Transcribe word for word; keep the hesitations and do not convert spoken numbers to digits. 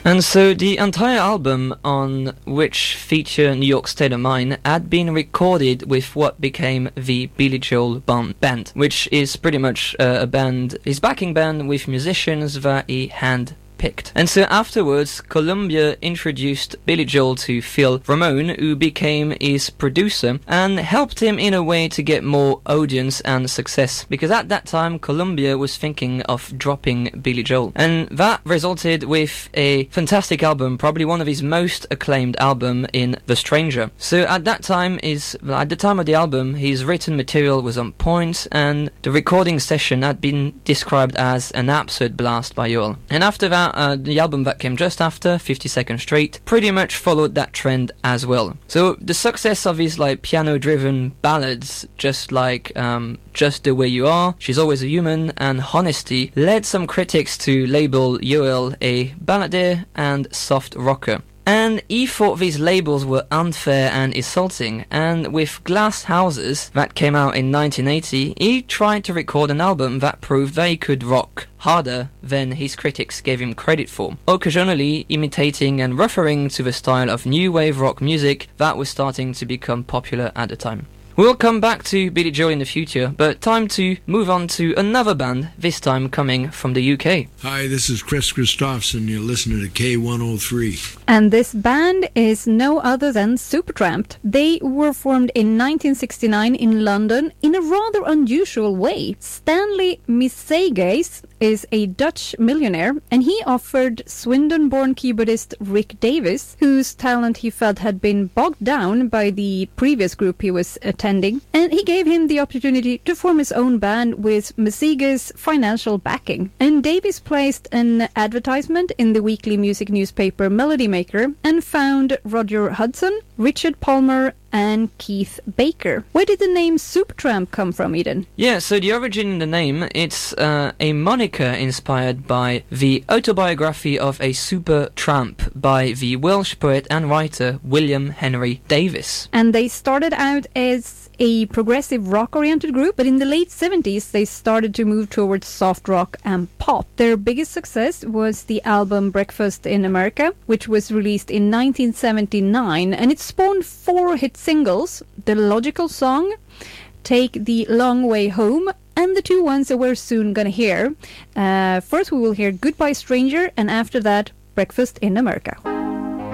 And so the entire album, on which feature New York State of Mind, had been recorded with what became the Billy Joel Band, which is pretty much uh, a band, his backing band with musicians that he hand picked. And so afterwards, Columbia introduced Billy Joel to Phil Ramone, who became his producer and helped him in a way to get more audience and success, because at that time Columbia was thinking of dropping Billy Joel, and that resulted with a fantastic album, probably one of his most acclaimed album in The Stranger. So at that time, is at the time of the album, his written material was on point, and the recording session had been described as an absolute blast by Joel. And after that, Uh, the album that came just after, fifty-second Street, pretty much followed that trend as well. So the success of his like piano-driven ballads, just like um, Just the Way You Are, She's Always a Human, and Honesty, led some critics to label Joel a balladeer and soft rocker. And he thought these labels were unfair and insulting, and with Glass Houses, that came out in nineteen eighty, he tried to record an album that proved that he could rock harder than his critics gave him credit for, occasionally imitating and referring to the style of new wave rock music that was starting to become popular at the time. We'll come back to Billy Joel in the future, but time to move on to another band, this time coming from the U K. Hi, this is Chris Christopherson. You're listening to K one oh three. And this band is no other than Supertramp. They were formed in nineteen sixty-nine in London in a rather unusual way. Stanley Missages is a Dutch millionaire, and he offered Swindon-born keyboardist Rick Davis, whose talent he felt had been bogged down by the previous group he was attending, and he gave him the opportunity to form his own band with Missages' financial backing. And Davis placed an advertisement in the weekly music newspaper Melody Maker and found Roger Hudson, Richard Palmer, and Keith Baker. Where did the name Supertramp come from, Eden? Yeah, so the origin in the name, it's uh, a moniker inspired by the autobiography of a super tramp by the Welsh poet and writer William Henry Davies. And they started out as a progressive rock-oriented group, but in the late seventies they started to move towards soft rock and pop. Their biggest success was the album Breakfast in America, which was released in nineteen seventy-nine, and it spawned four hit singles: The Logical Song, Take the Long Way Home, and the two ones that we're soon gonna hear. Uh, first we will hear Goodbye Stranger, and after that, Breakfast in America.